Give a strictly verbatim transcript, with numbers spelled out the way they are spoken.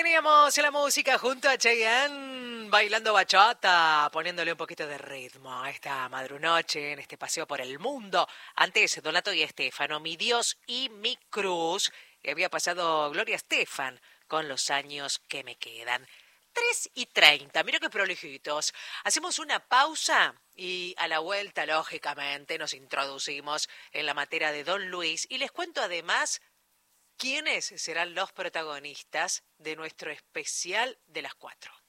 teníamos la música junto a Chayanne bailando bachata, poniéndole un poquito de ritmo a esta madrunoche en este paseo por el mundo. Antes, Donato y Estefano, Mi Dios y mi cruz. Y había pasado Gloria Estefan con Los años que me quedan. tres y treinta, mira qué prolijitos. Hacemos una pausa y a la vuelta, lógicamente, nos introducimos en la materia de Don Luis. Y les cuento además quiénes serán los protagonistas de nuestro especial de las cuatro.